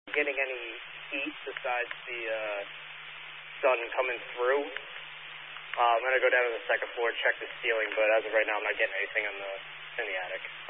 getting any heat besides the sun coming through. I'm going to go down to the second floor, check the ceiling, but as of right now, I'm not getting anything in the attic.